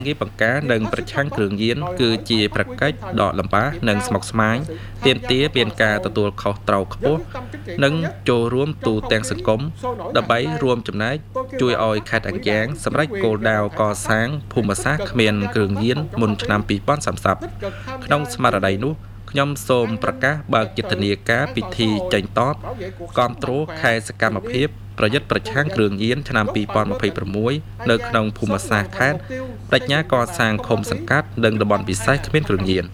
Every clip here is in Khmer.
Nghiệp bằng cá nâng bật chăng cường diễn cứ chia bật cách đọ làm bá nâng smọc smái tiên tía biên ca tàu tuột khó trâu khố nâng trô ruộng tù tên sừng cống đập bấy ruộng chùm nái chui oi khai ảnh giáng sắm rách cổ đào co sáng phù mà xác miền cường diễn môn năm pi bón sầm sập nông smart ở đây nú nhom xôm bật cá bờจิต nia cá bị thi tranh tóp con trố khaiสกรรมភាពប្រយុទ្ធប្រឆាំងគ្រឿងញៀនឆ្នាំ2026នៅក្នុងភូមិសាស្ត្រខេត្តបញ្ញាកសាងឃុំសង្កាត់និងតំបន់ពិសេសគ្មានគ្រឿងញៀន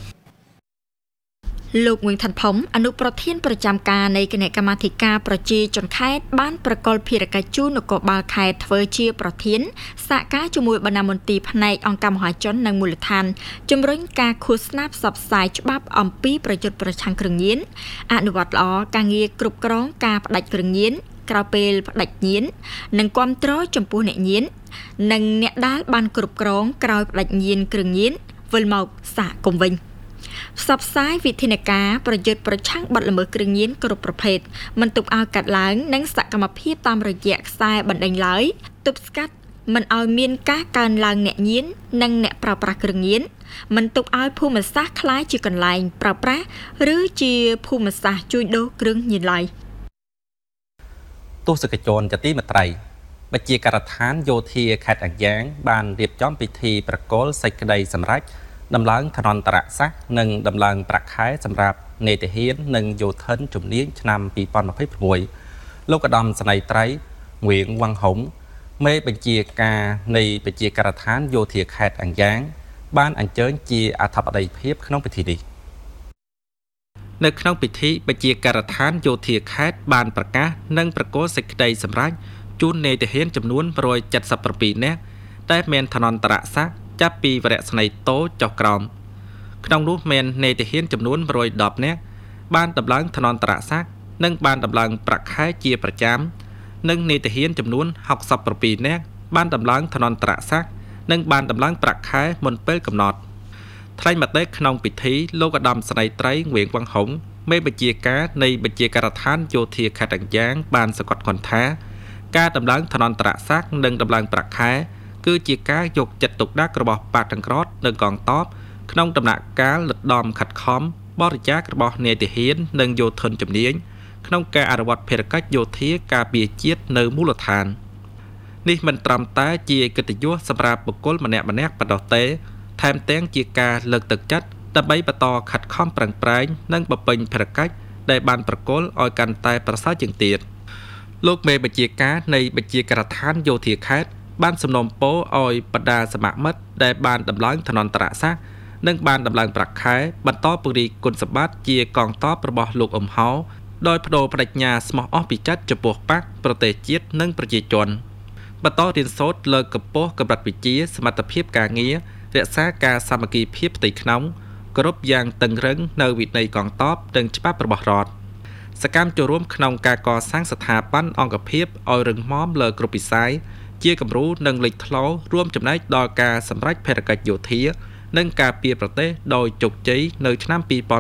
លោកងឿងថាន់ផុំអនុប្រធានប្រចាំការនៃគណៈកម្មាធិការប្រជាជនខេត្តបានប្រកល់ភារកិច្ចជូននគរបាលខេត្តធ្វើជាប្រធានសហការជាមួយបណ្ណាមន្ទីរផ្នែកអង្គការមហាជននិងមូលដ្ឋានជំរុញការឃោសនាផ្សព្វផ្សាយច្បាប់អំពីប្រយុទ្ធប្រឆាំងគ្រឿងញៀនអនុវត្តល្អការងារគ្រប់គ្រងការផ្ដាច់គ្រឿងញៀនក្រៅពេលផ្ដាច់ញៀននិងគាំទ្រចំពោះអ្នកញៀននិងអ្នកដែលបានគ្រប់គ្រងក្រោយផ្ដាច់ញៀនគ្រឿងញៀនវិលមកសហគមន៍វិញផ្សព្វផ្សាយវិធានការប្រយុទ្ធប្រឆាំងបទល្មើសគ្រឿងញៀនគ្រប់ប្រភេទមិនទុកឲ្យកាត់ឡើងនិងសកម្មភាពតាមរយៈខ្សែបណ្ដេញឡើយទប់ស្កាត់មិនឲ្យមានការកើនឡើងអ្នកញៀននិងអ្នកប្រើប្រាស់គ្រឿងញៀនមិនទុកឲ្យភូមិសាស្ត្រคล้ายជាកន្លែងប្រើប្រាស់ឬជាភូមិសាស្ត្រជួញដូរគ្រឿងញៀនឡើយទស្សនិកជនចទីមេត្រីបជាការដ្ឋានយោធាខេត្តអង្គាំងបានរៀបចំពិធីប្រគល់សេចក្តីសម្រេចដំឡើងឋានន្តរស័ក្តិនិងដំឡើងប្រាក់ខែសម្រាប់នេតិហ៊ាននិងយោធិនជំនាញឆ្នាំ2026លោកឧត្តមសេនីយ៍ត្រីងៀងវ៉ាងហុងមេបញ្ជាការនៃបជាការដ្ឋានយោធាខេត្តអង្គាំងបានអញ្ជើញជាអធិបតីភាពក្នុងពិធីនេះនៅក្នុងពិធីបជាការដ្ឋានយោធាខេត្តបានប្រកាសនិងប្រគល់សេចក្តីសម្រេចជូននេតិហ៊ានចំនួន177នាក់តែមានឋានន្តរស័ក្តិចាប់ពីវរៈស្នេហ៍តូចចុះក្រោមក្នុងនោះមាននេតិហ៊ានចំនួន110នាក់បានដំឡើងឋានន្តរស័ក្តិនិងបានដំឡើងប្រាក់ខែជាប្រចាំនិងនេតិហ៊ានចំនួន67នាក់បានដំឡើងឋានន្តរស័ក្តិនិងបានដំឡើងប្រាក់ខែមុនពេលកំណត់ថ្លែងមតិក្នុងពិធីលោកឧត្តមសេនីយ៍ត្រីងៀងវ៉ាងហុងមេបញ្ជាការនៃបជាការដ្ឋានយោធាខេត្តអង្គាំងបានសង្កត់ធ្ងន់ថាការដំឡើងឋានន្តរស័ក្តិនិងដំឡើងប្រាក់ខែគឺជាការយកចិត្តទុកដាក់របស់បាតង្ក្រតនិងកងទ័ពក្នុងដំណាក់កាលលិតដំខិតខំបរិយារបស់នេតិហ៊ាននិងយោធិនជំនាញក្នុងការអនុវត្តភារកិច្ចយោធាការពារជាតិនៅមូលដ្ឋាននេះមិនត្រឹមតែជាកិត្តិយសសម្រាប់បុគ្គលម្នាក់ប៉ុណ្ណោះទេថែមទាំងជាការលើកទឹកចិត្តដើម្បីបន្តខិតខំប្រឹងប្រែងនិងបំពេញភារកិច្ចដែលបានប្រគល់ឲ្យកាន់តែប្រសើរជាងទៀតលោកមេបញ្ជាការនៃបជាការដ្ឋានយោធាខេត្តបានសំណូមពរឲ្យបដាសមាមិត្តដែលបានដំឡើងឋានន្តរស័ក្តិនិងបានដំឡើងប្រាក់ខែបន្តពង្រីកគុណសម្បត្តិជាកងទ័ពរបស់លោកអ៊ុំហៅដោយបដូរបដិញ្ញាស្មោះអស់ពីចិត្តចំពោះបកប្រទេសជាតិនិងប្រជាជនបន្តរៀនសូត្រលើកកម្ពស់កម្រិតវិជ្ជាសមត្ថភាពការងាររក្សាការសាមគ្គីភាពផ្ទៃក្នុងគោរពយ៉ាងតឹងរ៉ឹងនៅវិន័យកងទ័ពនិងច្បាប់របស់រដ្ឋសកម្មចូលរួមក្នុងការកសាងស្ថាប័នអង្គភាពឲ្យរឹងមាំលើគ្រប់វិស័យជាគំរូនិងលេចធ្លោរួមចំណែកដល់ការសម្រេចភារកិច្ចយោធានិងការពារប្រទេសដោយជោគជ័យនៅឆ្នាំ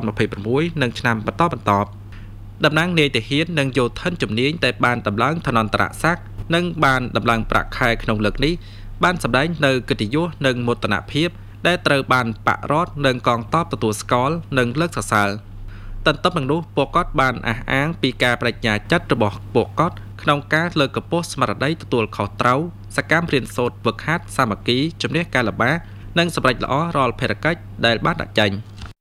2026និងឆ្នាំបន្តតំណាងនាយទាហាននិងយោធិនជំនាញដែលបានដំឡើងឋានន្តរស័ក្តិនិងបានដំឡើងប្រាក់ខែក្នុងលើកនេះបានសម្ដែងនៅកិត្តិយសនិងមោទនភាពដែលត្រូវបានបករដ្ឋនិងកងទ័ពទទួលស្គាល់និងលើកសរសើរទន្ទឹមនឹងនោះពួកគាត់បានអះអាងពីការបដិញ្ញាចិត្តរបស់ពួកគាត់ក្នុងការលើកកម្ពស់ស្មារតីទទួលខុសត្រូវសកម្មរៀនសូត្រវឹកហាត់សាមគ្គីជំនះការលំបាកនិងសម្រេចល្អរាល់ភារកិច្ចដែលបានដាក់ចេញ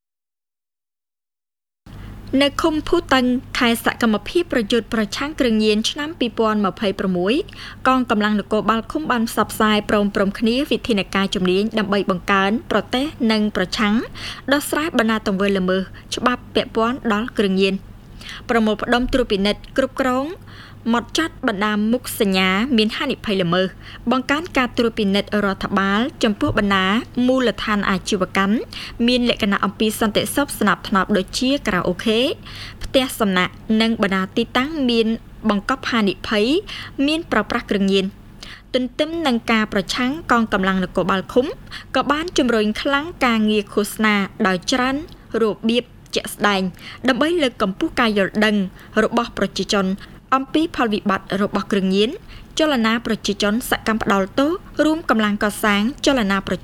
នៅឃុំភូតឹងខេត្តសកម្មភាពប្រយុទ្ធប្រឆាំងគ្រឿងញៀនឆ្នាំ2026កងកម្លាំងនគរបាលឃុំបានផ្សព្វផ្សាយព្រមគ្នាវិធានការជំនាញដើម្បីបង្កើនប្រទេសនិងប្រឆាំងដោះស្រាយបណ្ដាទង្វើល្មើសច្បាប់ពាក់ព័ន្ធដល់គ្រឿងញៀនប្រមូលផ្ដុំត្រួតពិនិត្យគ្រប់គ្រងម៉ត់ចាត់បណ្ដាមុខសញ្ញាមានហានិភ័យល្មើសបង្កើនការត្រួតពិនិត្យរដ្ឋបាលចំពោះបណ្ដាមូលដ្ឋានអាជីវកម្មមានលក្ខណៈអំពីសន្តិសុខស្នាប់ធ្នាប់ដូចជាការ៉ាអូខេផ្ទះសំណាក់និងបណ្ដាទីតាំងមានបង្កប់ហានិភ័យមានប្រប្រាស់គ្រឿងញៀនទន្ទឹមនឹងការប្រឆាំងកងកម្លាំងនគរបាលឃុំក៏បានជំរុញខ្លាំងការងារឃោសនាដោយច្រើនរបៀបជាក់ស្ដែងដើម្បីលើកកម្ពស់ការយល់ដឹងរបស់ប្រជាជនអំពីផលវិបត្តិរបស់គ្រឿងញៀនចលនាប្រជាជនសកម្មផ្ដាល់ទោសរួមកម្លាំងកសាងចលនាប្រ